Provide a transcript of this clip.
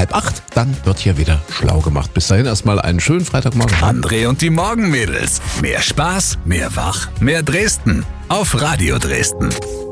7:30, dann wird hier wieder schlau gemacht. Bis dahin erstmal einen schönen Freitagmorgen. André und die Morgenmädels. Mehr Spaß, mehr Wach, mehr Dresden. Auf Radio Dresden.